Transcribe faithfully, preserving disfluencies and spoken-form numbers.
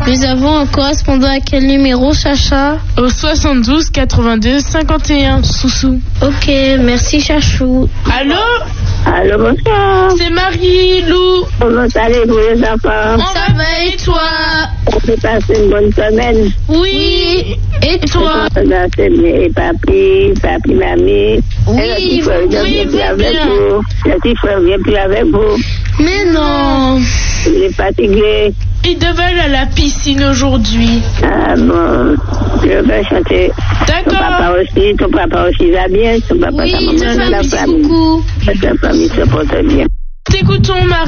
Nous avons un correspondant à quel numéro, Chacha? Au soixante-douze quatre-vingt-deux cinquante et un, Soussou. Ok, merci Chachou. Allô? Allô, bonsoir. C'est Marie-Lou. Comment allez-vous les enfants? Ça va et toi? On peut passer une bonne semaine. Oui. Et toi? C'est bien, papi, papi, mamie. Oui, Et le petit frère vient oui, plus avec bien. vous. Le petit frère vient plus avec vous. Mais non. Il est fatigué. Il devait aller à la piscine aujourd'hui. Ah bon, je vais chanter. Ton papa D'accord. aussi, ton papa aussi va bien. Ton papa, Oui, ta de maman, la famille, famille. beaucoup. La famille se porte bien. T'écoutons, Marie.